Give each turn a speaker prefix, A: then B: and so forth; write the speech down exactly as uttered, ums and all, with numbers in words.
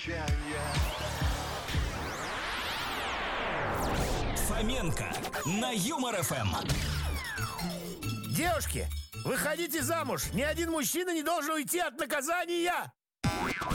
A: Фоменко на Юмор ФМ.
B: Девушки, выходите замуж. Ни один мужчина не должен уйти от наказания.